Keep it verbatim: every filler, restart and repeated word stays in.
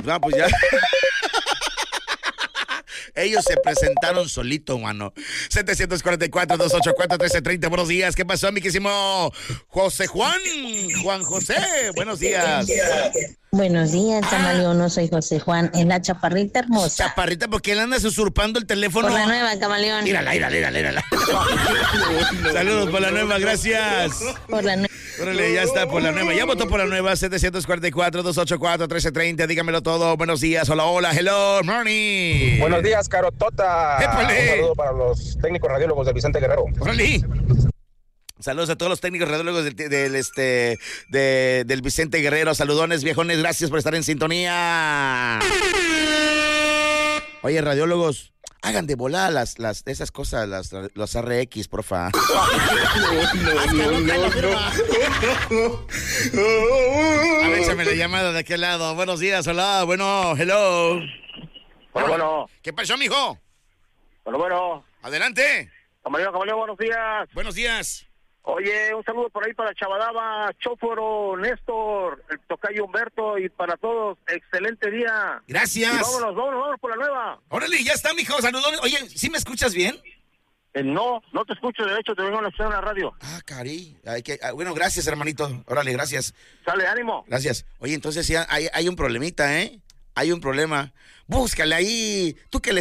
No, pues ya. Ellos se presentaron solito, mano. setecientos cuarenta y cuatro, doscientos ochenta y cuatro, trece treinta. Buenos días. ¿Qué pasó, mi querísimo José Juan? Juan José. Buenos días. Buenos días, Camaleón. No soy José Juan, es la chaparrita hermosa. Chaparrita, ¿por qué le andas usurpando el teléfono? Por la nueva, Camaleón. Mírala, mírala, mírala, mírala. Saludos por la nueva, gracias. Por la nueva. Órale, ya está por la nueva. Ya votó por la nueva. setecientos cuarenta y cuatro, doscientos ochenta y cuatro, trece treinta. Dígamelo todo. Buenos días. Hola, hola. Hello, morning. Buenos días, Carotota. ¡Épale! Un saludo para los técnicos radiólogos de Vicente Guerrero. Órale. Saludos a todos los técnicos radiólogos del, del, este, de, del Vicente Guerrero. Saludones, viejones. Gracias por estar en sintonía. Oye, radiólogos, hagan de volada las, las, esas cosas, las, los R X, porfa. No, no, no, no. A ver, échame la llamada de aquel lado. Buenos días, hola, bueno, hello. Bueno, bueno. ¿Qué pasó, mijo? Bueno, bueno. Adelante. Camarero, camarero, buenos días. Buenos días. Oye, un saludo por ahí para Chavadaba, Chóforo, Néstor, el tocayo Humberto y para todos. Excelente día. Gracias. Y vámonos, vámonos, vámonos por la nueva. Órale, ya está, mijo. Saludones. Oye, ¿sí me escuchas bien? Eh, no, no te escucho, de hecho, te vengo a escuchar en la radio. Ah, cari. Hay que, ah, bueno, gracias, hermanito. Órale, gracias. Sale, ánimo. Gracias. Oye, entonces sí, hay, hay un problemita, ¿eh? Hay un problema. Búscale ahí. Tú que le